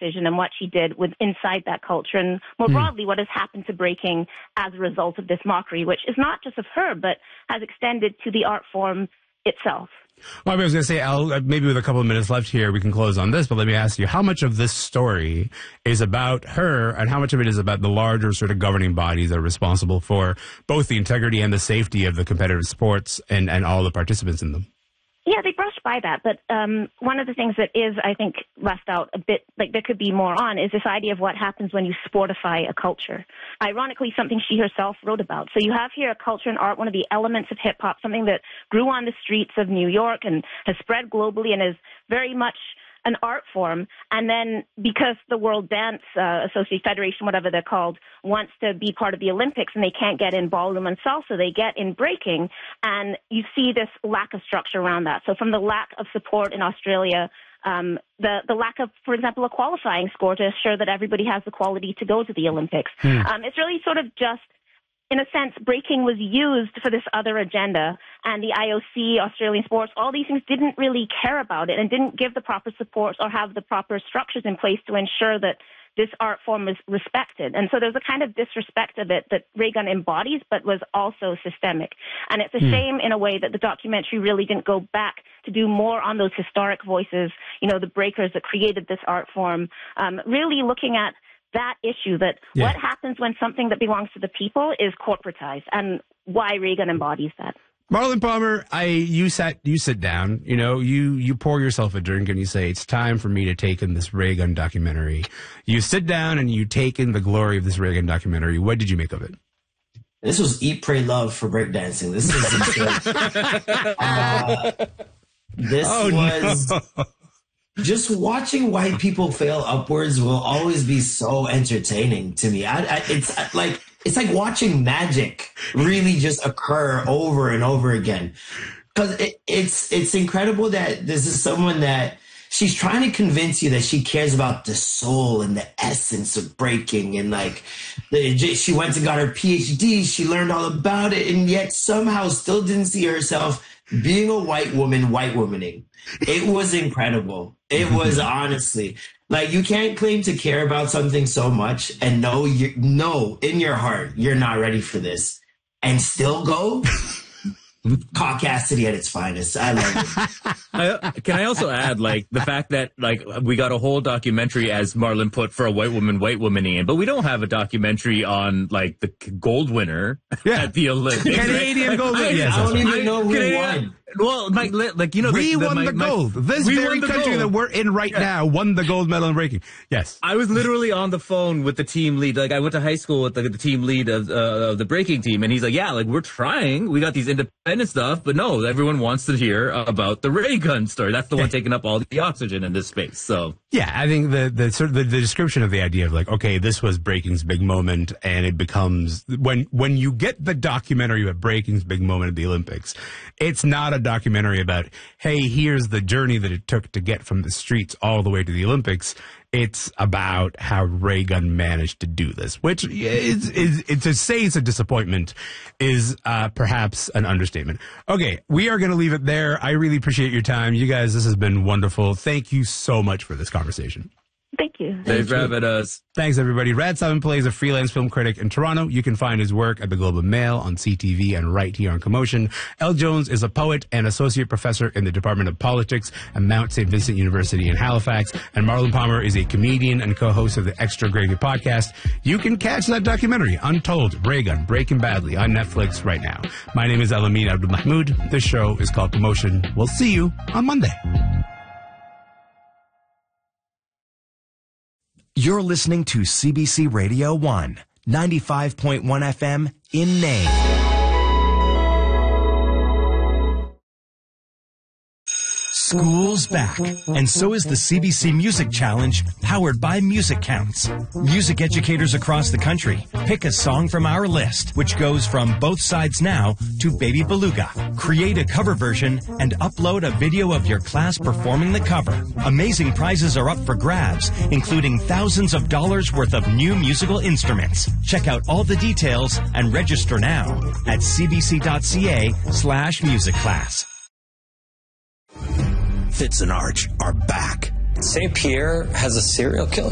decision and what she did with inside that culture, and more broadly, what has happened to breaking as a result of this mockery, which is not just of her, but has extended to the art form itself. Well, I was going to say, Al, maybe with a couple of minutes left here, we can close on this, but let me ask you, how much of this story is about her and how much of it is about the larger sort of governing bodies that are responsible for both the integrity and the safety of the competitive sports and all the participants in them? Yeah, they brushed by that, but one of the things that is, I think, left out a bit, like there could be more on, is this idea of what happens when you sportify a culture. Ironically, something she herself wrote about. So you have here a culture and art, one of the elements of hip-hop, something that grew on the streets of New York and has spread globally and is very much an art form, and then because the World Dance Association, Federation, whatever they're called, wants to be part of the Olympics and they can't get in ballroom and salsa, they get in breaking, and you see this lack of structure around that. So from the lack of support in Australia, the lack of, for example, a qualifying score to assure that everybody has the quality to go to the Olympics. It's really sort of just, in a sense, breaking was used for this other agenda, and the IOC, Australian sports, all these things didn't really care about it and didn't give the proper supports or have the proper structures in place to ensure that this art form is respected. And so there's a kind of disrespect of it that Raygun embodies, but was also systemic. And it's a shame, in a way, that the documentary really didn't go back to do more on those historic voices, you know, the breakers that created this art form, really looking at that issue, that what happens when something that belongs to the people is corporatized, and why Raygun embodies that. Marlon Palmer, you sit down, you know, you pour yourself a drink and you say, it's time for me to take in this Raygun documentary. You sit down and you take in the glory of this Raygun documentary. What did you make of it? This was Eat, Pray, Love for breakdancing. This is just watching white people fail upwards will always be so entertaining to me. It's like watching magic really just occur over and over again. Because it's incredible that this is someone that she's trying to convince you that she cares about the soul and the essence of breaking. And she went and got her PhD. She learned all about it. And yet somehow still didn't see herself being a white woman, white womaning. It was incredible. It was honestly, like, you can't claim to care about something so much and know in your heart you're not ready for this and still go. Caucasity at its finest. I love it. Can I also add, like, the fact that, like, we got a whole documentary, as Marlon put, for a white womaning in, but we don't have a documentary on, like, the gold winner at the Olympics. Canadian gold winner. I don't even know who won. Well, like, you know, we won the gold. This very country that we're in right now won the gold medal in breaking. Yes. I was literally on the phone with the team lead. Like, I went to high school with the team lead of the breaking team, and he's like, yeah, like, we're trying. We got these independent stuff, but no, everyone wants to hear about the Raygun story. That's the one taking up all the oxygen in this space. So yeah, I think the sort of the description of the idea of, like, okay, this was breaking's big moment, and it becomes when you get the documentary about breaking's big moment at the Olympics, it's not a documentary about, hey, here's the journey that it took to get from the streets all the way to the Olympics. It's about how Raygun managed to do this, which is to say it's a disappointment is perhaps an understatement. Okay, we are going to leave it there. I really appreciate your time. You guys, this has been wonderful. Thank you so much for this conversation. Thank you. Thanks for having us. Thanks, everybody. Rad Simon plays a freelance film critic in Toronto. You can find his work at the Globe and Mail, on CTV, and right here on Commotion. Elle Jones is a poet and associate professor in the Department of Politics at Mount St. Vincent University in Halifax. And Marlon Palmer is a comedian and co-host of the Extra Gravy podcast. You can catch that documentary, Untold, Raygun, Breaking Badly, on Netflix right now. My name is Elamin Abdul-Mahmoud. This show is called Commotion. We'll see you on Monday. You're listening to CBC Radio 1, 95.1 FM in Nain. School's back, and so is the CBC Music Challenge, powered by Music Counts. Music educators across the country pick a song from our list, which goes from Both Sides Now to Baby Beluga. Create a cover version and upload a video of your class performing the cover. Amazing prizes are up for grabs, including thousands of dollars worth of new musical instruments. Check out all the details and register now at cbc.ca/musicclass. Fitz and Arch are back. St. Pierre has a serial killer.